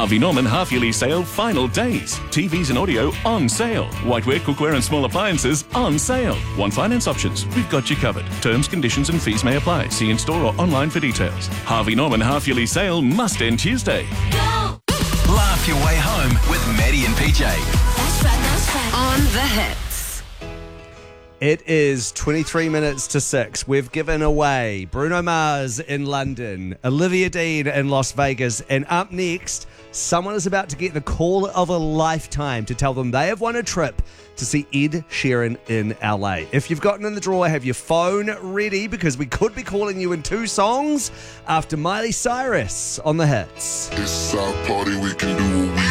Harvey Norman half-yearly sale final days. TVs and audio on sale. Whiteware, cookware and small appliances on sale. Want finance options? We've got you covered. Terms, conditions and fees may apply. See in-store or online for details. Harvey Norman half-yearly sale must end Tuesday. Go! Laugh your way home with Maddie and PJ. That's right. On the hits. It is 23 minutes to 6. We've given away Bruno Mars in London, Olivia Dean in Las Vegas, and up next, someone is about to get the call of a lifetime to tell them they have won a trip to see Ed Sheeran in LA. If you've gotten in the drawer, have your phone ready because we could be calling you in 2 songs after Miley Cyrus on the hits. It's our party, we can do what we